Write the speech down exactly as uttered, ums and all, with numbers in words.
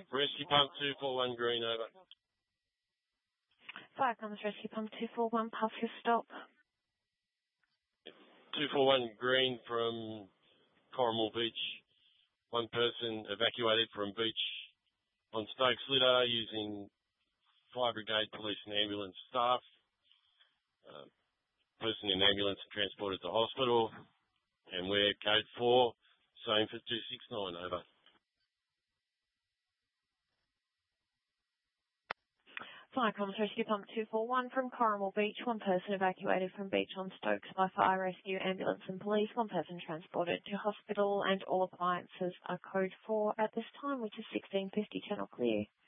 Rescue Pump two four one Green, over. Fire Comms Rescue Pump two four one, pass your stop. two four one Green from Corrimal Beach. One person evacuated from beach on Stokes Litter using fire brigade, police and ambulance staff. Uh, person in ambulance transported to hospital. And we're code four, same for two six nine, over. Fire Comms Rescue Pump two four one from Corrimal Beach. One person evacuated from beach on Stokes by fire rescue, ambulance and police. One person transported to hospital, and all appliances are code four at this time, which is sixteen fifty, channel clear.